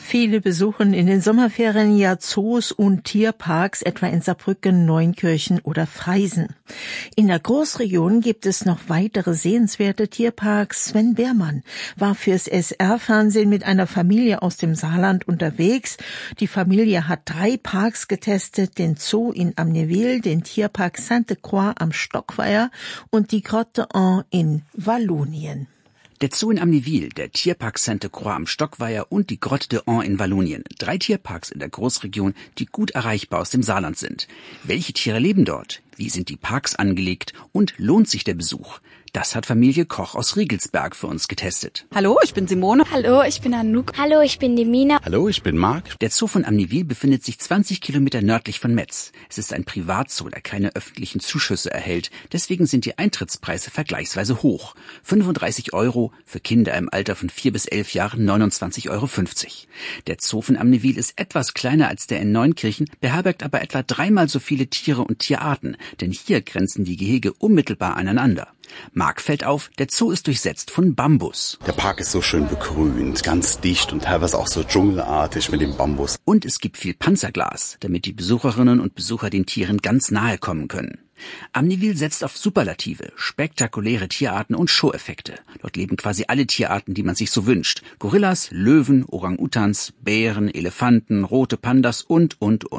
Viele besuchen in den Sommerferien ja Zoos und Tierparks, etwa in Saarbrücken, Neunkirchen oder Freisen. In der Großregion gibt es noch weitere sehenswerte Tierparks. Sven Behrmann war fürs SR-Fernsehen mit einer Familie aus dem Saarland unterwegs. Die Familie hat 3 Parks getestet, den Zoo in Amnéville, den Tierpark Sainte-Croix am Stockweiher und die Grotte d'An in Wallonien. Der Zoo in Amnéville, der Tierpark Sainte-Croix am Stockweiher und die Grotte d'An in Wallonien. 3 Tierparks in der Großregion, die gut erreichbar aus dem Saarland sind. Welche Tiere leben dort? Wie sind die Parks angelegt? Und lohnt sich der Besuch? Das hat Familie Koch aus Riegelsberg für uns getestet. Hallo, ich bin Simone. Hallo, ich bin Anouk. Hallo, ich bin die Mina. Hallo, ich bin Marc. Der Zoo von Amnéville befindet sich 20 Kilometer nördlich von Metz. Es ist ein Privatzoo, der keine öffentlichen Zuschüsse erhält. Deswegen sind die Eintrittspreise vergleichsweise hoch. 35 €, für Kinder im Alter von 4 bis 11 Jahren 29,50 €. Der Zoo von Amnéville ist etwas kleiner als der in Neunkirchen, beherbergt aber etwa 3-mal so viele Tiere und Tierarten, denn hier grenzen die Gehege unmittelbar aneinander. Marc fällt auf, der Zoo ist durchsetzt von Bambus. Der Park ist so schön begrünt, ganz dicht und teilweise auch so dschungelartig mit dem Bambus. Und es gibt viel Panzerglas, damit die Besucherinnen und Besucher den Tieren ganz nahe kommen können. Amnéville setzt auf Superlative, spektakuläre Tierarten und Show-Effekte. Dort leben quasi alle Tierarten, die man sich so wünscht. Gorillas, Löwen, Orang-Utans, Bären, Elefanten, rote Pandas und.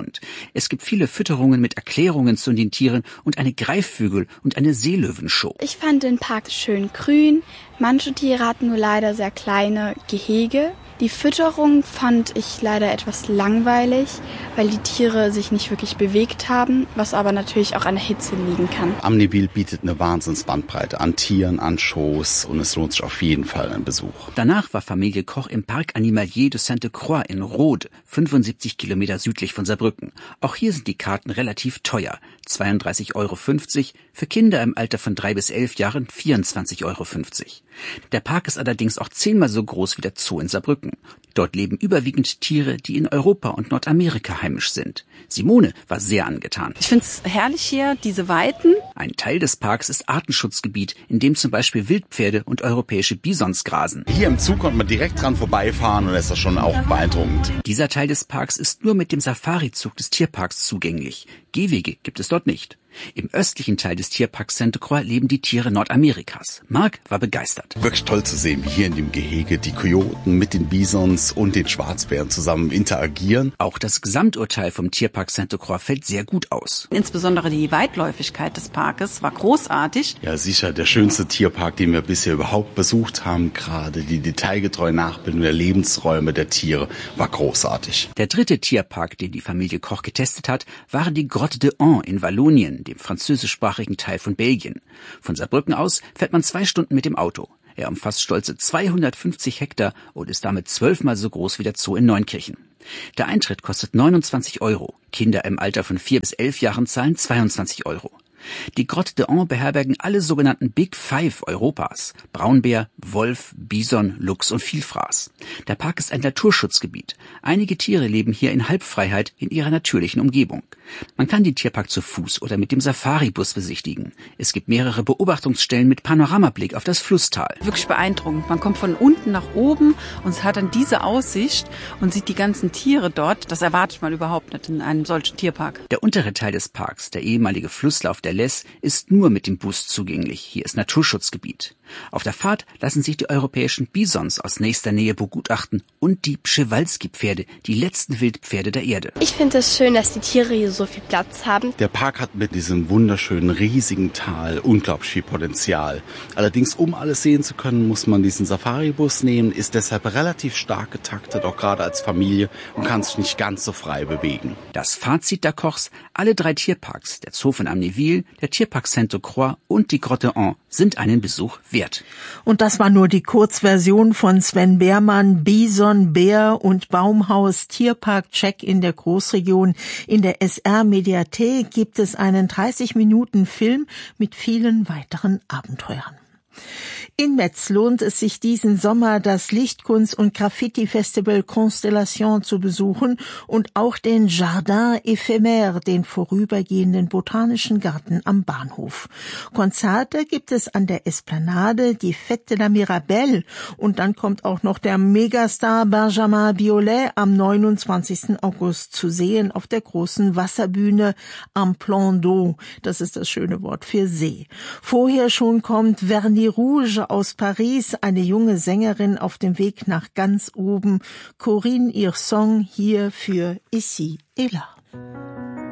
Es gibt viele Fütterungen mit Erklärungen zu den Tieren und eine Greifvögel- und eine Seelöwenshow. Ich fand den Park schön grün. Manche Tiere hatten nur leider sehr kleine Gehege. Die Fütterung fand ich leider etwas langweilig, weil die Tiere sich nicht wirklich bewegt haben, was aber natürlich auch an der Hitze liegen kann. Amnéville bietet eine Wahnsinnsbandbreite an Tieren, an Shows und es lohnt sich auf jeden Fall ein Besuch. Danach war Familie Koch im Parc Animalier de Sainte-Croix in Rhode, 75 Kilometer südlich von Saarbrücken. Auch hier sind die Karten relativ teuer, 32,50 €, für Kinder im Alter von 3 bis 11 Jahren 24,50 €. Der Park ist allerdings auch 10-mal so groß wie der Zoo in Saarbrücken. Dort leben überwiegend Tiere, die in Europa und Nordamerika heimisch sind. Simone war sehr angetan. Ich find's herrlich hier, diese Weiten. Ein Teil des Parks ist Artenschutzgebiet, in dem zum Beispiel Wildpferde und europäische Bisons grasen. Hier im Zoo konnte man direkt dran vorbeifahren und das ist das schon auch beeindruckend. Dieser Teil des Parks ist nur mit dem Safarizug des Tierparks zugänglich. Gehwege gibt es dort nicht. Im östlichen Teil des Tierparks Sainte-Croix leben die Tiere Nordamerikas. Marc war begeistert. Wirklich toll zu sehen, wie hier in dem Gehege die Kojoten mit den Bisons und den Schwarzbären zusammen interagieren. Auch das Gesamturteil vom Tierpark Sainte-Croix fällt sehr gut aus. Insbesondere die Weitläufigkeit des Parkes war großartig. Ja, sicher der schönste Tierpark, den wir bisher überhaupt besucht haben. Gerade die detailgetreue Nachbildung der Lebensräume der Tiere war großartig. Der 3. Tierpark, den die Familie Koch getestet hat, war die Grotte d'An in Wallonien, dem französischsprachigen Teil von Belgien. Von Saarbrücken aus fährt man 2 Stunden mit dem Auto. Er umfasst stolze 250 Hektar und ist damit 12-mal so groß wie der Zoo in Neunkirchen. Der Eintritt kostet 29 €. Kinder im Alter von 4 bis 11 Jahren zahlen 22 €. Die Grotte d'An beherbergen alle sogenannten Big Five Europas. Braunbär, Wolf, Bison, Luchs und Vielfraß. Der Park ist ein Naturschutzgebiet. Einige Tiere leben hier in Halbfreiheit in ihrer natürlichen Umgebung. Man kann den Tierpark zu Fuß oder mit dem Safaribus besichtigen. Es gibt mehrere Beobachtungsstellen mit Panoramablick auf das Flusstal. Wirklich beeindruckend. Man kommt von unten nach oben und hat dann diese Aussicht und sieht die ganzen Tiere dort. Das erwartet man überhaupt nicht in einem solchen Tierpark. Der untere Teil des Parks, der ehemalige Flusslauf der Less, ist nur mit dem Bus zugänglich. Hier ist Naturschutzgebiet. Auf der Fahrt lassen sich die europäischen Bisons aus nächster Nähe begutachten und die Przewalski-Pferde, die letzten Wildpferde der Erde. Ich finde es schön, dass die Tiere hier so viel Platz haben. Der Park hat mit diesem wunderschönen, riesigen Tal unglaublich viel Potenzial. Allerdings, um alles sehen zu können, muss man diesen Safaribus nehmen, ist deshalb relativ stark getaktet, auch gerade als Familie, und kann sich nicht ganz so frei bewegen. Das Fazit der Kochs: Alle 3 Tierparks, der Zoo von Amnéville, der Tierpark Sainte-Croix und die Grotte d'An, sind einen Besuch wert. Und das war nur die Kurzversion von Sven Behrmann, Bison, Bär und Baumhaus Tierpark-Check in der Großregion. In der SR-Mediathek gibt es einen 30-Minuten-Film mit vielen weiteren Abenteuern. In Metz lohnt es sich diesen Sommer, das Lichtkunst- und Graffiti-Festival Constellation zu besuchen und auch den Jardin Éphémère, den vorübergehenden botanischen Garten am Bahnhof. Konzerte gibt es an der Esplanade, die Fête de la Mirabelle und dann kommt auch noch der Megastar Benjamin Biolay am 29. August zu sehen auf der großen Wasserbühne am Plan d'Eau. Das ist das schöne Wort für See. Vorher schon kommt Vernis Rouge aus Paris, eine junge Sängerin auf dem Weg nach ganz oben. Corinne, ihr Song hier für Ici et là.